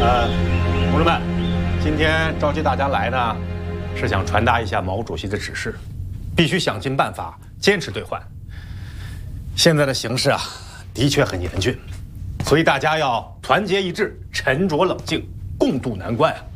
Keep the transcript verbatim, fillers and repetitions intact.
呃，同志们，今天召集大家来呢，是想传达一下毛主席的指示，必须想尽办法坚持兑换。现在的形势啊，的确很严峻，所以大家要团结一致，沉着冷静，共度难关啊。